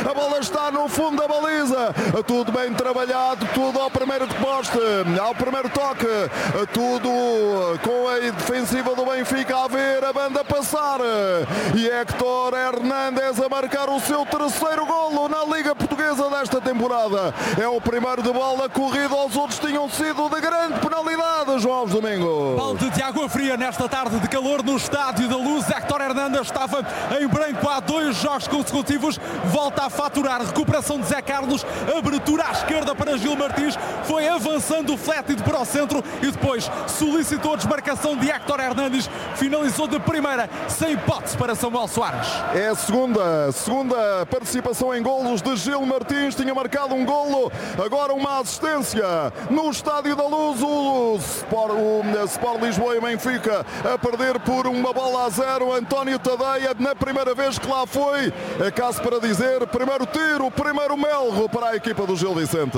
a bola está no fundo da baliza, tudo bem trabalhado, tudo ao primeiro poste, ao primeiro toque, tudo com a defensiva do Benfica a ver a banda passar, e Héctor Hernández a marcar o seu terceiro golo na Liga Portuguesa desta temporada. É o primeiro de bola corrido, aos outros tinham sido de grande penalidade, João Alves Domingos. Balde de água fria nesta tarde de calor no Estádio da Luz. Héctor Hernández estava em branco há 2 jogos consecutivos, volta a faturar, recuperação de Zé Carlos, abertura à esquerda para Gil Martins, foi avançando o flétido para o centro e depois solicitou a desmarcação de Héctor Hernández, finalizou de primeira, sem hipótese para Samuel Soares. É a segunda participação em golos de Gil Martins, tinha marcado um golo, agora uma assistência no Estádio da Luz. O Sport Lisboa e Benfica a perder por 1-0. António Tadeia, na primeira vez que lá foi, é caso para dizer, primeiro tiro, primeiro melro para a equipa do Gil Vicente.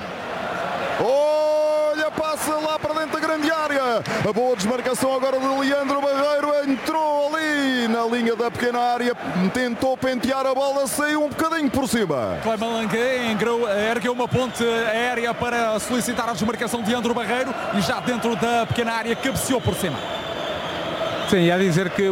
Olha, passa lá para dentro da grande área, a boa desmarcação agora de Leandro Barreiro, entrou ali na linha da pequena área, tentou pentear a bola, saiu um bocadinho por cima. Clément Languet ergueu uma ponte aérea para solicitar a desmarcação de Leandro Barreiro e já dentro da pequena área cabeceou por cima. Sim, a dizer que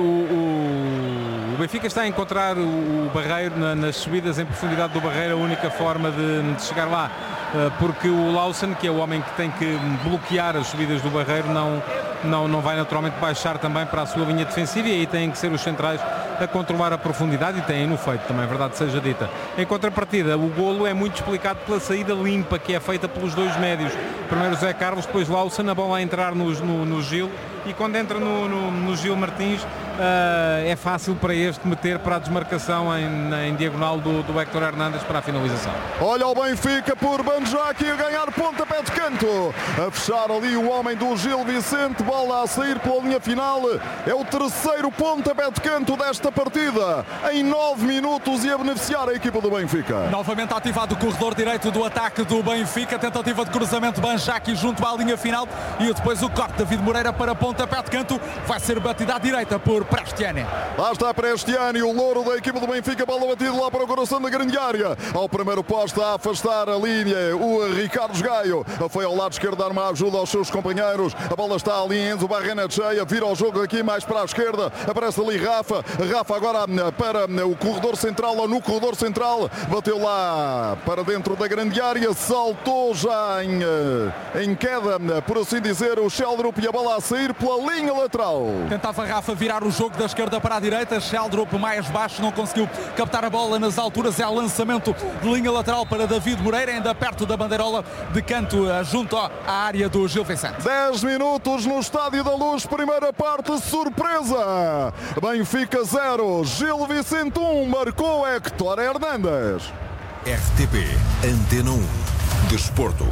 o Benfica está a encontrar o Barreiro nas subidas em profundidade do Barreiro, a única forma de chegar lá, porque o Lawson, que é o homem que tem que bloquear as subidas do Barreiro, não vai naturalmente baixar também para a sua linha defensiva, e aí têm que ser os centrais a controlar a profundidade, e têm no feito também, verdade seja dita. Em contrapartida, o golo é muito explicado pela saída limpa que é feita pelos dois médios, primeiro Zé Carlos, depois Lawson, a bola a entrar no Gil, e quando entra no Gil Martins, é fácil para este meter para a desmarcação em diagonal do Héctor Hernández para a finalização. Olha o Benfica por Banjá aqui a ganhar pontapé de canto, a fechar ali o homem do Gil Vicente, bola a sair pela linha final, é o terceiro pontapé de canto desta partida em 9 minutos e a beneficiar a equipa do Benfica. Novamente ativado o corredor direito do ataque do Benfica, tentativa de cruzamento Banjá aqui junto à linha final e depois o corte de David Moreira para pontapé de canto, vai ser batida à direita por Prestiani. Lá está Prestiani, o louro da equipa do Benfica, bola batida lá para o coração da grande área, ao primeiro posto a afastar a linha, o Ricardo Gaio foi ao lado esquerdo dar uma ajuda aos seus companheiros, a bola está ali em Enzo Barrena cheia, vira o jogo aqui mais para a esquerda, aparece ali Rafa agora para o corredor central, ou no corredor central, bateu lá para dentro da grande área, saltou já em queda, por assim dizer, o Sheldrup, e a bola a sair pela linha lateral. Tentava Rafa virar o jogo da esquerda para a direita, Sheldrup mais baixo, não conseguiu captar a bola nas alturas, é o lançamento de linha lateral para David Moreira, ainda perto da bandeirola de canto, junto à área do Gil Vicente. 10 minutos no Estádio da Luz, primeira parte, surpresa, Benfica 0, Gil Vicente 1, marcou Héctor Hernández. RTP Antena 1 Desporto.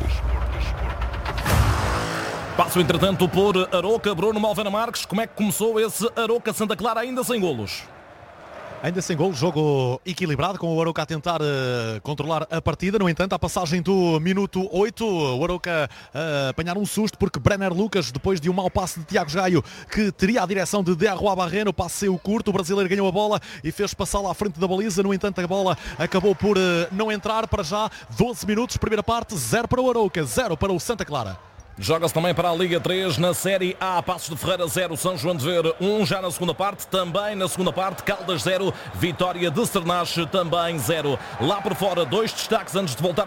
Passo, entretanto, por Aroca. Bruno Malvena Marques, como é que começou esse Aroca Santa Clara ainda sem golos? Ainda sem gol, jogo equilibrado, com o Aroca a tentar controlar a partida. No entanto, à passagem do minuto 8, o Aroca apanhar um susto, porque Brenner Lucas, depois de um mau passe de Tiago Gaio, que teria a direção de Derroa Barreno, o passe saiu curto, o brasileiro ganhou a bola e fez passá-la à frente da baliza. No entanto, a bola acabou por não entrar. Para já, 12 minutos, primeira parte, 0 para o Aroca, 0 para o Santa Clara. Joga-se também para a Liga 3, na Série A, Passos de Ferreira 0, São João de Ver 1, já na segunda parte, também na segunda parte, Caldas 0, Vitória de Cernache também 0. Lá por fora, 2 destaques antes de voltar